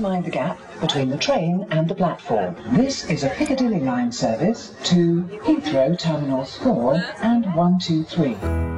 mind the gap between the train and the platform. This is a Piccadilly line service to Heathrow Terminals 4 and 123.